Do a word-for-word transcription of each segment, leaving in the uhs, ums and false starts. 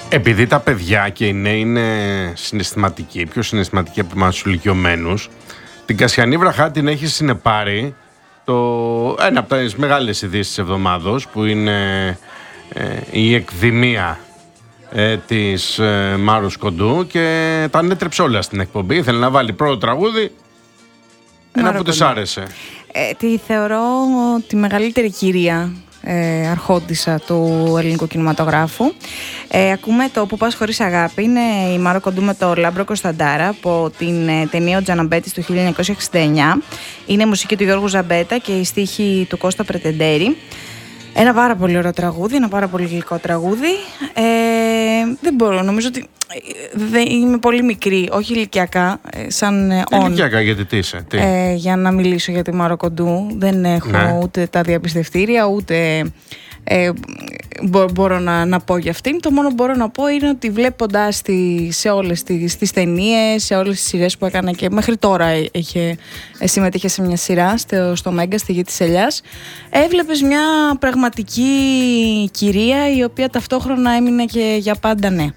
Επειδή τα παιδιά και οι νέοι είναι συναισθηματικοί, πιο συναισθηματικοί από εμάς τους ηλικιωμένους, την Κασιανή Βραχά την έχει συνεπάρει το, ένα από τις μεγάλες ειδήσεις της εβδομάδος, που είναι ε, η εκδημία ε, της ε, Μάρους Κοντού, και τα ανέτρεψε όλα στην εκπομπή. Ήθελε να βάλει πρώτο τραγούδι, ένα που της άρεσε. Ε, τη θεωρώ τη μεγαλύτερη κυρία ε, αρχόντισσα του ελληνικού κινηματογράφου. Ε, ακούμε το «Που πας χωρίς αγάπη». Είναι η Μάρο Κοντού με το Λάμπρο Κωνσταντάρα από την ε, ταινία «Ο Τζαναμπέτης» του χίλια εννιακόσια εξήντα εννιά. Είναι η μουσική του Γιώργου Ζαμπέτα και η στίχη του Κώστα Πρετεντέρη. Ένα πάρα πολύ ωραίο τραγούδι, ένα πάρα πολύ γλυκό τραγούδι. Ε, δεν μπορώ, νομίζω ότι δεν, είμαι πολύ μικρή, όχι ηλικιακά, σαν όν. Ηλικιακά, γιατί τι είσαι, τι? Ε, για να μιλήσω για τη Μάρο Κοντού. Δεν έχω ναι. ούτε τα διαπιστευτήρια, ούτε ε, μπο, μπορώ να, να πω για αυτήν. Το μόνο που μπορώ να πω είναι ότι βλέποντας τη, σε όλες τις, τις ταινίες, σε όλες τις σειρές που έκανα, και μέχρι τώρα είχε, συμμετείχε σε μια σειρά στο, στο Μέγκα, στη Γη της Ελιάς, έβλεπες μια πραγματική κυρία, η οποία ταυτόχρονα έμεινε και για πάντα ναι.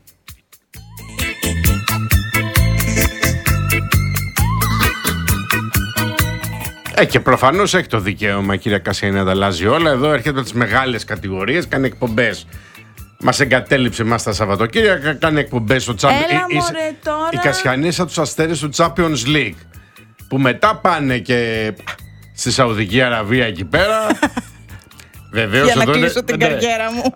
Ε, και προφανώς έχει το δικαίωμα η κυρία Κασιανή να τα αλλάζει όλα. Εδώ έρχεται με τις μεγάλες κατηγορίες, κάνει εκπομπές. Μας εγκατέλειψε εμάς τα Σαββατοκύριακα, κάνει εκπομπές στο Champions League. Τώρα... Η Κασιανή σαν τους αστέρες του Champions League. Που μετά πάνε και στη Σαουδική Αραβία εκεί πέρα. Βεβαίως, για να εδώ κλείσω είναι... την ναι. καριέρα μου.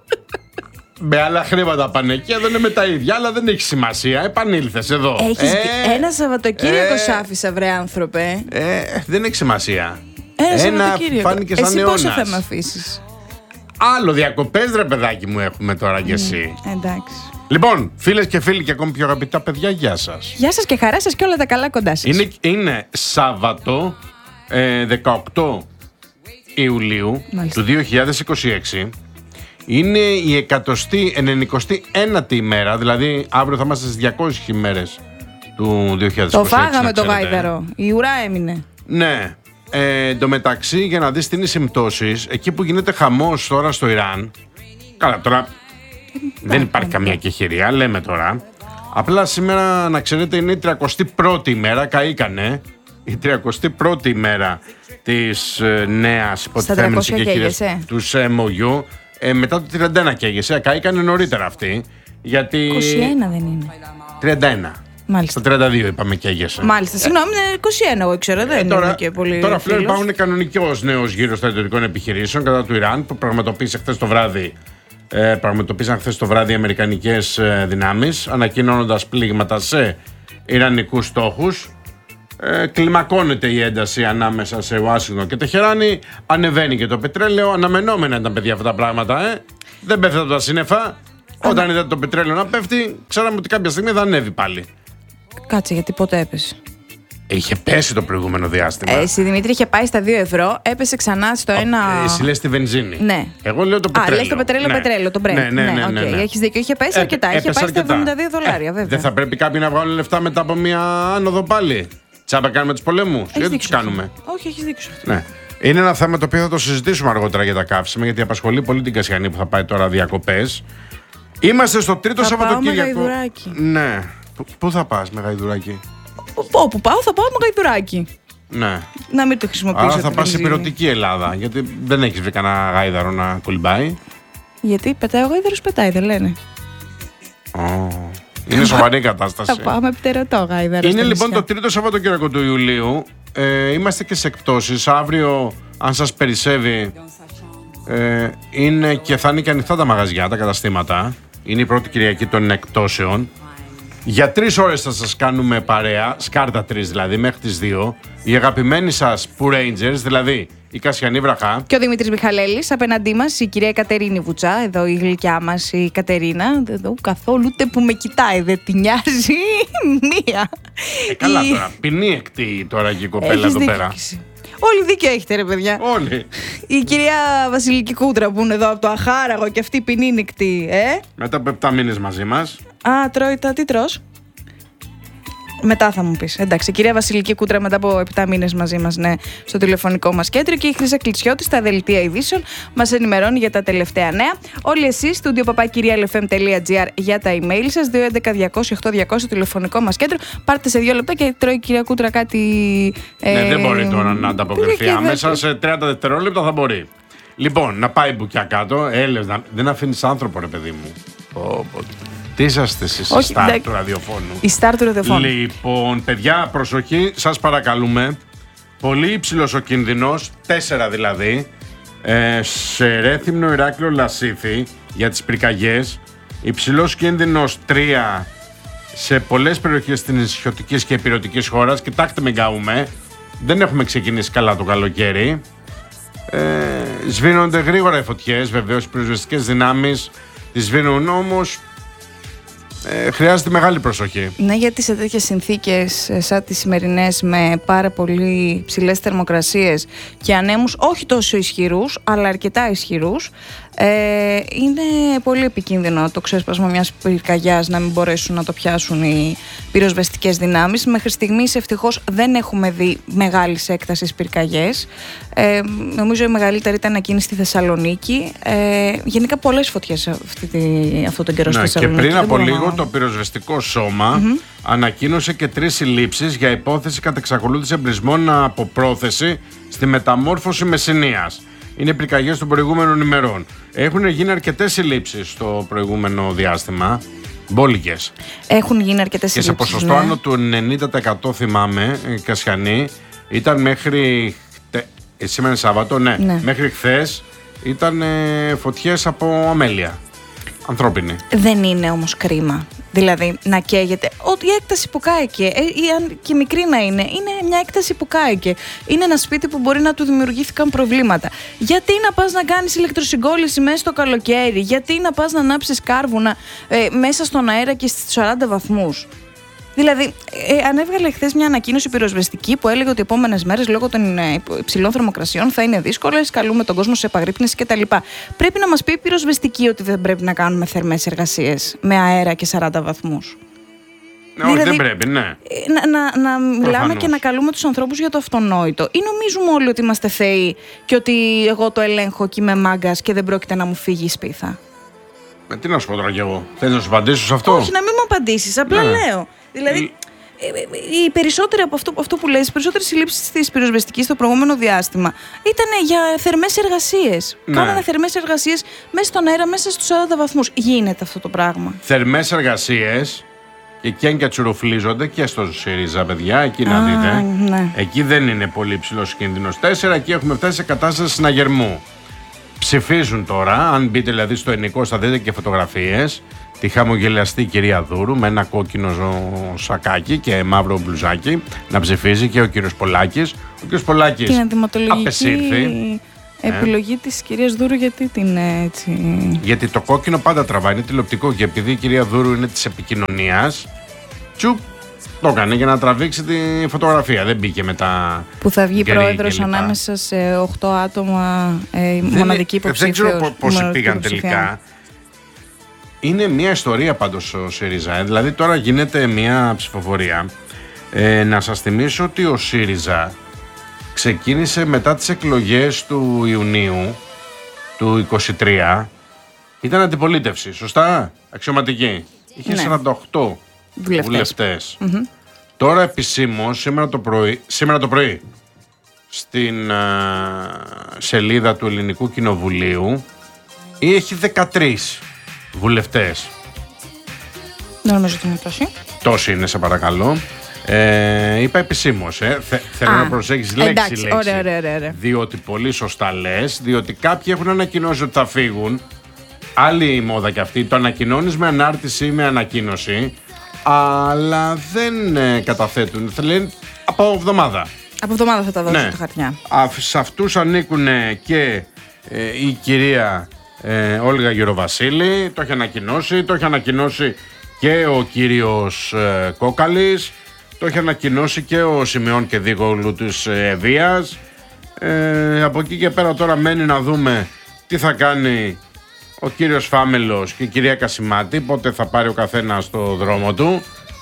Με άλλα χρήματα πάνε εκεί, εδώ είναι με τα ίδια, αλλά δεν έχει σημασία. Επανήλθες εδώ. Έχεις... Ε, ένα Σαββατοκύριακο ε, σ' άφησα, βρε άνθρωπε. Ε, δεν έχει σημασία. Ένα, ένα Σαββατοκύριακο. φάνηκε σαν εσύ αιώνας. πόσο θα με αφήσεις? Άλλο διακοπές, ρε παιδάκι μου, έχουμε τώρα κι εσύ. Mm, εντάξει. Λοιπόν, φίλες και φίλοι και ακόμη πιο αγαπητά παιδιά, γεια σας. Γεια σας και χαρά σας και όλα τα καλά κοντά σας. Είναι, είναι Σάββατο ε, δεκαοκτώ Ιουλίου Μάλιστα. του δύο χιλιάδες είκοσι έξι. Είναι η εκατοστή ενενηκοστή ένατη ημέρα, δηλαδή αύριο θα είμαστε στις διακόσιες ημέρες του δύο χιλιάδες είκοσι έξι. Το φάγαμε το γάιδαρο. Η ουρά έμεινε. Ναι. Ε, εν τω μεταξύ, για να δεις τι είναι οι συμπτώσεις, εκεί που γίνεται χαμός τώρα στο Ιράν. Καλά, τώρα δεν υπάρχει καμία κεχηρία, λέμε τώρα. Απλά σήμερα, να ξέρετε, είναι η τριακοστή πρώτη ημέρα, καήκανε. Η τριακοστή πρώτη ημέρα της ε, νέας υποτιθέμενης κεχηρίας του ΣΕΜΟΓΙΟΥ. Ε, μετά το τριάντα ένα καίγεσαι, καήκανε νωρίτερα αυτή. Γιατί... είκοσι ένα δεν είναι. τριάντα ένα. Μάλιστα. Στο τριάντα δύο είπαμε καίγεσαι. Μάλιστα, συγγνώμη, είναι είκοσι ένα, εγώ ξέρω, δεν ε, τώρα, είναι και πολύ. Τώρα πλέον υπάρχουν κανονικός νέος γύρος στρατιωτικών επιχειρήσεων κατά του Ιράν, που πραγματοποίησε χθες το βράδυ. Ε, πραγματοποίησαν χθες το βράδυ οι αμερικανικές ε, δυνάμεις, ανακοινώνοντας πλήγματα σε ιρανικούς στόχους. Ε, κλιμακώνεται η ένταση ανάμεσα σε Ουάσιγκτον και Τεχεράνη. Ανεβαίνει και το πετρέλαιο. Αναμενόμενα ήταν, παιδιά, αυτά τα πράγματα. Ε. Δεν πέφτουν τα σύννεφα. Όταν είδατε το πετρέλαιο να πέφτει, ξέραμε ότι κάποια στιγμή θα ανέβει πάλι. Κάτσε, γιατί πότε έπεσε? Είχε πέσει το προηγούμενο διάστημα. Ε, εσύ, Δημήτρη, είχε πάει στα δύο ευρώ, έπεσε ξανά στο ένα. Εσύ λες τη βενζίνη. Ναι. Εγώ λέω το πετρέλαιο. Α, λες το πετρέλαιο, ναι. πετρέλαιο, το Brent. Ναι, ναι, ναι. ναι, okay. ναι. Έχεις δίκιο, είχε πέσει αρκετά. Ε, είχε πάει στα εβδομήντα δύο δολάρια, ε, βέβαια. Δεν θα πρέπει κάποιοι να βγάλουν λεφτά μετά από μια άνοδο πάλι? Τσάμπα κάνουμε τους πολέμους? Γιατί τους κάνουμε? Όχι, έχεις δίκιο. Ναι. Είναι ένα θέμα το οποίο θα το συζητήσουμε αργότερα για τα καύσιμα, γιατί απασχολεί πολύ την Κασιανή που θα πάει τώρα διακοπές. Είμαστε στο τρίτο θα Σαββατοκύριακο. Πάω με γαϊδουράκι. Ναι. Πού θα πας με γαϊδουράκι? Όπου πάω, θα πάω με γαϊδουράκι. Ναι. Να μην το χρησιμοποιήσω. Άρα θα πας σε πυρωτική Ελλάδα, γιατί δεν έχεις βρει κανένα γάιδαρο να κολυμπάει. Γιατί πετάει ο γάιδαρος, πετάει, δεν λένε. Oh. Είναι σοβαρή κατάσταση. Θα πάμε πτερωτό γάιδαρο. Είναι λοιπόν το τρίτο Σαββατοκύριακο του Ιουλίου. Ε, είμαστε και σε εκπτώσεις. Αύριο, αν σας περισσεύει, ε, είναι και θα είναι και ανοιχτά τα μαγαζιά, τα καταστήματα. Είναι η πρώτη Κυριακή των εκπτώσεων. Για τρεις ώρες θα σας κάνουμε παρέα, σκάρτα τρεις δηλαδή, μέχρι τις δύο. Οι αγαπημένοι σας Poo Rangers, δηλαδή η Κασιανή Βραχά. Και ο Δημήτρης Μιχαλέλης. Απέναντί μας η κυρία Κατερίνη Βουτσά, εδώ η γλυκιά μας η Κατερίνα. Εδώ καθόλου ούτε που με κοιτάει, δεν τη νοιάζει μία. Ε, καλά η... τώρα, ποινίεκτη τώρα και η κοπέλα Έχεις εδώ δίκιο. πέρα. Όλοι δίκιο έχετε, ρε παιδιά. Όλοι. Η κυρία Βασιλική Κούτρα που είναι εδώ από το Αχάραγο και αυτή ποινίνικτη, ε. Μετά από επτά μήνες μαζί μας. Α, τρώει τα, τι τρως? Μετά θα μου πεις. Εντάξει, η κυρία Βασιλική Κούτρα μετά από επτά μήνες μαζί μας, ναι, στο τηλεφωνικό μας κέντρο, και η Χρύσα Κλητσιώτη στα δελτία ειδήσεων μας ενημερώνει για τα τελευταία νέα. Όλοι εσείς, studio παπάκι κυρία ελ εφ εμ τελεία τζι άρ για τα email σας, δύο έντεκα διακόσια οκτώ διακόσια τηλεφωνικό μας κέντρο. Πάρτε σε δύο λεπτά και τρώει η κυρία Κούτρα κάτι. Ναι, ε, δεν μπορεί τώρα να ανταποκριθεί άμεσα, δε... σε τριάντα δευτερόλεπτα θα μπορεί. Λοιπόν, να πάει μπουκιά κάτω. Έλεος, να... δεν αφήνεις άνθρωπο, ρε παιδί μου. Πω, πω. Τι είσαστε εσείς, η στάρ δε... του ραδιοφώνου. Η στάρ του ραδιοφώνου. Λοιπόν, παιδιά, προσοχή, σας παρακαλούμε. Πολύ υψηλός ο κίνδυνος, τέσσερα δηλαδή, ε, σε Ρέθυμνο, Ηράκλειο, Λασίθι για τις πυρκαγιές. Υψηλός κίνδυνος τρία σε πολλές περιοχές της νησιωτικής και ηπειρωτικής χώρας. Κοιτάξτε, με γκάουμε. Δεν έχουμε ξεκινήσει καλά το καλοκαίρι. Ε, σβήνονται γρήγορα οι φωτιές, βεβαίως οι πυροσβεστικές δυνάμεις τις σβήνουν, όμως ε, χρειάζεται μεγάλη προσοχή. Ναι, γιατί σε τέτοιες συνθήκες σαν τις σημερινές, με πάρα πολύ ψηλές θερμοκρασίες και ανέμους όχι τόσο ισχυρούς αλλά αρκετά ισχυρούς, ε, είναι πολύ επικίνδυνο το ξέσπασμα μιας πυρκαγιάς να μην μπορέσουν να το πιάσουν οι πυροσβεστικές δυνάμεις. Μέχρι στιγμής ευτυχώς δεν έχουμε δει μεγάλης έκτασης πυρκαγιές. Ε, νομίζω η μεγαλύτερη ήταν εκείνη στη Θεσσαλονίκη. Ε, γενικά πολλές φωτιές αυτή τη, αυτόν τον καιρό ναι, στη Θεσσαλονίκη. Και πριν από λίγο να... το πυροσβεστικό σώμα mm-hmm. ανακοίνωσε και τρεις συλλήψεις για υπόθεση κατεξακολούθηση εμπρισμών από πρόθεση στη μεταμόρφωση Μεσσηνίας. Είναι πυρκαγιές των προηγούμενων ημερών. Έχουν γίνει αρκετές συλλήψεις στο προηγούμενο διάστημα. Μπόλικες. Έχουν γίνει αρκετές συλλήψεις. Και σε ποσοστό ναι. άνω του ενενήντα τοις εκατό θυμάμαι, Κασιανή, ήταν μέχρι. Σήμερα είναι Σάββατο, ναι. ναι. Μέχρι χθες ήταν ε, φωτιές από αμέλεια. Ανθρώπινη. Δεν είναι όμως κρίμα. Δηλαδή να καίγεται. Ότι η έκταση που κάηκε, ε, ή αν και μικρή να είναι, είναι μια έκταση που κάηκε. Είναι ένα σπίτι που μπορεί να του δημιουργήθηκαν προβλήματα. Γιατί να πας να κάνεις ηλεκτροσυγκόλληση μέσα στο καλοκαίρι, γιατί να πας να ανάψεις κάρβουνα ε, μέσα στον αέρα και στις σαράντα βαθμούς. Δηλαδή, ε, ανέβγαλε χθες μια ανακοίνωση πυροσβεστική που έλεγε ότι οι επόμενες μέρες λόγω των ε, υψηλών θερμοκρασιών θα είναι δύσκολες. Καλούμε τον κόσμο σε επαγρύπνηση κτλ. Πρέπει να μας πει η πυροσβεστική ότι δεν πρέπει να κάνουμε θερμές εργασίες με αέρα και σαράντα βαθμούς. Ναι, όχι, δηλαδή, δεν πρέπει, ναι. Να, να, να μιλάμε και να καλούμε τους ανθρώπους για το αυτονόητο. Ή νομίζουμε όλοι ότι είμαστε θεοί και ότι εγώ το ελέγχω και είμαι μάγκας και δεν πρόκειται να μου φύγει η σπίθα. Με τι να σου πω τώρα κι εγώ. Θέλεις να σου απαντήσω σε αυτό? Όχι, να μην μου απαντήσεις. Απλά ναι. λέω. Δηλαδή, η... οι περισσότεροι από αυτό, αυτό που λες, οι περισσότερες συλλήψεις της πυροσβεστικής στο προηγούμενο διάστημα ήταν για θερμές εργασίες. Ναι. Κάνανε θερμές εργασίες μέσα στον αέρα, μέσα στους σαράντα βαθμούς. Γίνεται αυτό το πράγμα. Θερμές εργασίες και καίνια τσουρουφλίζονται και στο ΣΥΡΙΖΑ, παιδιά. Εκεί να δείτε. Ναι. Εκεί δεν είναι πολύ ψηλός κίνδυνος. Τέσσερα, εκεί έχουμε φτάσει σε κατάσταση συναγερμού. Ψηφίζουν τώρα. Αν μπείτε δηλαδή στο ελληνικό, θα δείτε και φωτογραφίες. Τη χαμογελαστή κυρία Δούρου με ένα κόκκινο σακάκι και μαύρο μπλουζάκι να ψηφίζει, και ο κύριος Πολάκης. Ο κύριος Πολάκης την αντιματολογική απεσύρθη. Επιλογή ε. της κυρίας Δούρου, γιατί την έτσι. Γιατί το κόκκινο πάντα τραβάει, είναι τηλεοπτικό, και επειδή η κυρία Δούρου είναι της επικοινωνίας, τσουπ, το έκανε για να τραβήξει τη φωτογραφία. Δεν μπήκε μετά. Που θα βγει πρόεδρος ανάμεσα σε οκτώ άτομα, ε, μοναδική υποψήφιος. Δεν ξέρω πόσοι πήγαν τελικά. Είναι μια ιστορία πάντως ο ΣΥΡΙΖΑ. Ε. Δηλαδή τώρα γίνεται μια ψηφοφορία. Ε, να σας θυμίσω ότι ο ΣΥΡΙΖΑ ξεκίνησε μετά τις εκλογές του Ιουνίου του είκοσι τρία. Ήταν αντιπολίτευση, σωστά, αξιωματική. Είχε ναι. σαράντα οκτώ βουλευτές. βουλευτές. Mm-hmm. Τώρα επισήμως, σήμερα το πρωί, σήμερα το πρωί στην α, σελίδα του Ελληνικού Κοινοβουλίου έχει δεκατρείς βουλευτές. Δεν νομίζω ότι είναι τόσοι. Τόσοι είναι, σε παρακαλώ. Ε, είπα επισήμως, ε. Θε, θέλω Α, να προσέχεις λέξη-λέξη. Ωραία, ωραία, ωραία. Διότι πολύ σωστά λες, διότι κάποιοι έχουν ανακοινώσει ότι θα φύγουν. Άλλη η μόδα κι αυτή. Το ανακοινώνεις με ανάρτηση ή με ανακοίνωση, αλλά δεν ε, καταθέτουν. Θα λένε από εβδομάδα. Από εβδομάδα θα τα δώσουν ναι. τα χαρτιά. Α, σε αυτούς ανήκουν και ε, η κυρία ε, Όλγα Γεροβασίλη, το έχει ανακοινώσει, το έχει ανακοινώσει και ο κύριος ε, Κόκαλης, το έχει ανακοινώσει και ο Σιμεών και Δίγολου της ε, Βίας. Ε, από εκεί και πέρα τώρα μένει να δούμε τι θα κάνει ο κύριος Φάμελος και η κυρία Κασιμάτη, πότε θα πάρει ο καθένας στο δρόμο του.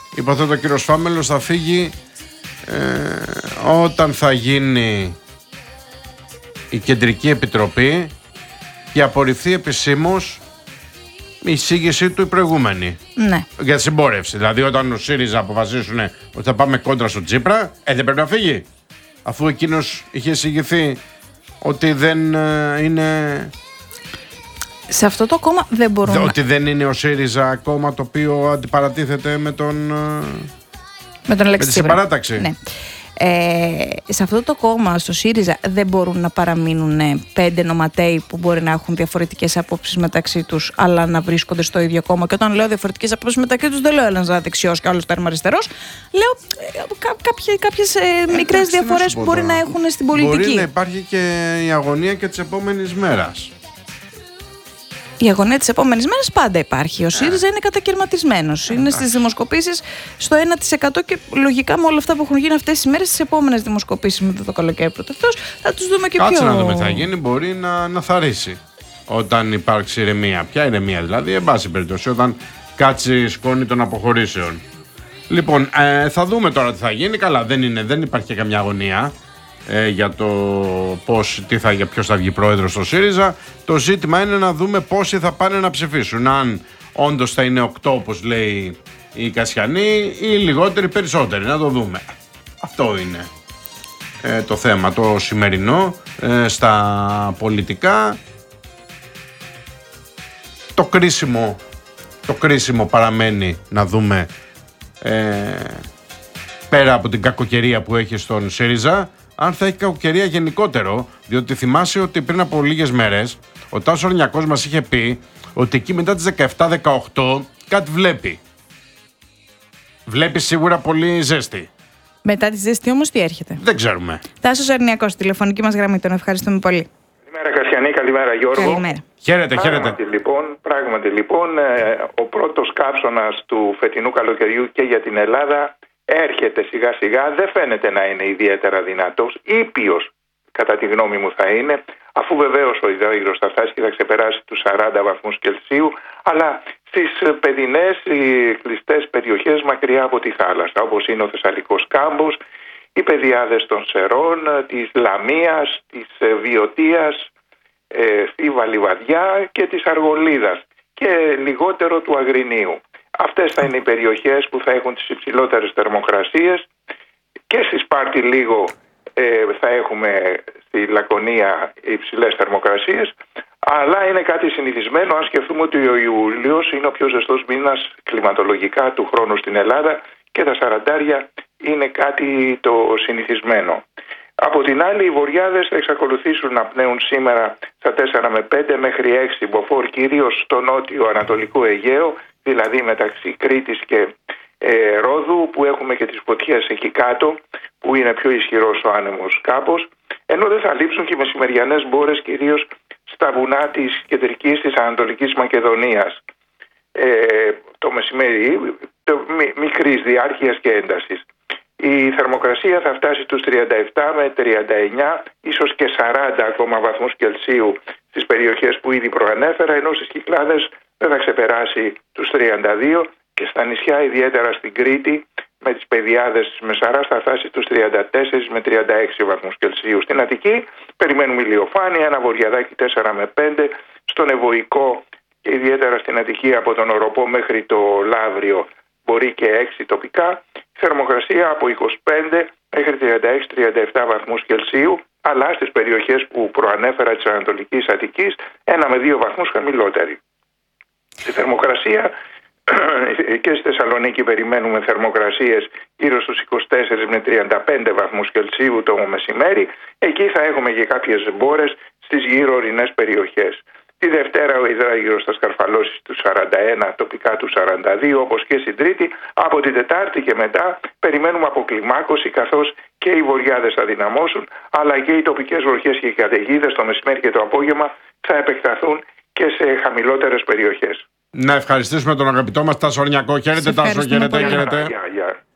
υποθέτω ο κύριος Φάμελος θα φύγει ε, όταν θα γίνει η Κεντρική Επιτροπή και απορριφθεί επισήμως η εισήγησή του η προηγούμενη. Ναι. Για τη συμπόρευση. Δηλαδή, όταν ο ΣΥΡΙΖΑ αποφασίσουν ότι θα πάμε κόντρα στο Τσίπρα, ε, δεν πρέπει να φύγει. Αφού εκείνος είχε εισηγηθεί ότι δεν ε, είναι. Σε αυτό το κόμμα δεν μπορούν. Δε, ότι δεν είναι ο ΣΥΡΙΖΑ κόμμα το οποίο αντιπαρατίθεται με τον. Με τον Αλέξη με τη Τσίπρα. συμπαράταξη. Ναι. Ε, σε αυτό το κόμμα, στο ΣΥΡΙΖΑ, δεν μπορούν να παραμείνουν πέντε νοματέοι που μπορεί να έχουν διαφορετικές απόψεις μεταξύ τους, αλλά να βρίσκονται στο ίδιο κόμμα. Και όταν λέω διαφορετικές απόψεις μεταξύ τους, δεν λέω ένας δεξιός και άλλος τέρμα αριστερός. Λέω ε, κά, κάποιες, κάποιες ε, μικρές διαφορές που μπορεί να έχουν στην πολιτική. Μπορεί να υπάρχει και η αγωνία και της επόμενης μέρας. Η αγωνία της επόμενης μέρας πάντα υπάρχει. Ο ΣΥΡΙΖΑ είναι κατακαιρματισμένος. Είναι στις δημοσκοπήσεις στο ένα τοις εκατό και λογικά με όλα αυτά που έχουν γίνει αυτές τις μέρες, στις επόμενες δημοσκοπήσεις μετά το καλοκαίρι πρωτευτός, θα τους δούμε και Κάτσε πιο. Κάτσε να δούμε τι θα γίνει. Μπορεί να, να θαρρήσει όταν υπάρξει ηρεμία. Ποια ηρεμία δηλαδή, εν πάση περιπτώσει, όταν κάτσει η σκόνη των αποχωρήσεων. Λοιπόν, ε, θα δούμε τώρα τι θα γίνει. Καλά, δεν, είναι, δεν υπάρχει και καμιά αγωνία ε, για το πώς, τι θα, για ποιος θα βγει πρόεδρος στο ΣΥΡΙΖΑ. Το ζήτημα είναι να δούμε πόσοι θα πάνε να ψηφίσουν. Αν όντως θα είναι οκτώ, όπως λέει η Κασιανή, ή λιγότεροι περισσότεροι. Να το δούμε. Αυτό είναι ε, το θέμα το σημερινό ε, στα πολιτικά. Το κρίσιμο, το κρίσιμο παραμένει να δούμε ε, πέρα από την κακοκαιρία που έχει στον ΣΥΡΙΖΑ, αν θα έχει κακοκαιρία γενικότερο, διότι θυμάσαι ότι πριν από λίγες μέρες ο Τάσος Ορνιακός μας είχε πει ότι εκεί μετά τις δεκαεπτά δεκαοκτώ κάτι βλέπει. Βλέπει σίγουρα πολύ ζέστη. Μετά τη ζέστη όμως τι έρχεται? Δεν ξέρουμε. Τάσος Ορνιακός, τηλεφωνική μας γραμμή, τον ευχαριστούμε πολύ. Καλημέρα Κασιανή, καλημέρα Γιώργο. Καλημέρα. Χαίρετε, χαίρετε. Πράγματι λοιπόν, πράγματι, λοιπόν ο πρώτος καύσωνας του φετινού καλοκαιριού και για την Ελλάδα έρχεται σιγά σιγά, δεν φαίνεται να είναι ιδιαίτερα δυνατός, ήπιος κατά τη γνώμη μου θα είναι, αφού βεβαίως ο υδρόγυρος θα φτάσει και θα ξεπεράσει τους σαράντα βαθμούς Κελσίου, αλλά στις παιδινές οι κλειστές περιοχές μακριά από τη θάλασσα, όπως είναι ο Θεσσαλικός κάμπος, οι πεδιάδες των Σερών, της Λαμίας, της Βιωτίας, ε, στη Βαλιβαδιά και της Αργολίδας και λιγότερο του Αγρινίου. Αυτές θα είναι οι περιοχές που θα έχουν τις υψηλότερες θερμοκρασίες και στη Σπάρτη λίγο ε, θα έχουμε στη Λακωνία υψηλές θερμοκρασίες, αλλά είναι κάτι συνηθισμένο αν σκεφτούμε ότι ο Ιούλιος είναι ο πιο ζεστός μήνας κλιματολογικά του χρόνου στην Ελλάδα και τα σαραντάρια είναι κάτι το συνηθισμένο. Από την άλλη, οι βοριάδες θα εξακολουθήσουν να πνέουν σήμερα στα τέσσερα με πέντε μέχρι έξι μποφόρ, κυρίως στο νότιο Ανατολικό Αιγαίο, δηλαδή μεταξύ Κρήτης και ε, Ρόδου, που έχουμε και τις φωτιές εκεί κάτω, που είναι πιο ισχυρός ο άνεμος κάπως, ενώ δεν θα λείψουν και οι μεσημεριανές μπόρες, κυρίως στα βουνά της κεντρικής της Ανατολικής Μακεδονίας. Ε, το μεσημέρι το, μι, μικρής διάρκειας και έντασης. Η θερμοκρασία θα φτάσει τους τριάντα επτά με τριάντα εννιά, ίσως και σαράντα ακόμα βαθμούς Κελσίου στις περιοχές που ήδη προανέφερα, ενώ στις Κυκλάδες δεν θα ξεπεράσει τους τριάντα δύο και στα νησιά, ιδιαίτερα στην Κρήτη, με τις πεδιάδες της Μεσαράς θα φτάσει τους τριάντα τέσσερα με τριάντα έξι βαθμούς Κελσίου. Στην Αττική περιμένουμε ηλιοφάνεια, ένα βοριαδάκι τέσσερα με πέντε, στον Ευωικό και ιδιαίτερα στην Αττική από τον Οροπό μέχρι το Λαύριο μπορεί και έξι τοπικά. Θερμοκρασία από είκοσι πέντε μέχρι τριάντα έξι με τριάντα επτά βαθμούς Κελσίου, αλλά στις περιοχές που προανέφερα της Ανατολικής Αττικής ένα με δύο βαθμούς χαμηλότερη. Στη θερμοκρασία και στη Θεσσαλονίκη περιμένουμε θερμοκρασίες γύρω στους είκοσι τέσσερα με τριάντα πέντε βαθμούς Κελσίου το μεσημέρι. Εκεί θα έχουμε και κάποιες μπόρες στις γύρω ορεινές περιοχές. Τη Δευτέρα ο υδράγυρος θα σκαρφαλώσει στους σαράντα ένα, τοπικά τους σαράντα δύο, όπως και στην Τρίτη. Από την Τετάρτη και μετά περιμένουμε αποκλιμάκωση, καθώς και οι βοριάδες θα δυναμώσουν, αλλά και οι τοπικές βροχές και οι καταιγίδες το μεσημέρι και το απόγευμα θα επεκταθούν και σε χαμηλότερες περιοχές. Να ευχαριστήσουμε τον αγαπητό μας Τάσο Ορνιακό. Χαίρετε Τάσο, χαίρετε, χαίρετε.